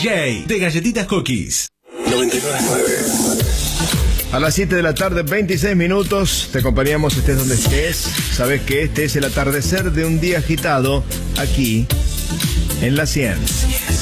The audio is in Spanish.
DJ de Galletitas Cookies. 99.9. A las 7 de la tarde, 26 minutos, te acompañamos estés donde estés. Sabes que este es el atardecer de un día agitado aquí en La 100.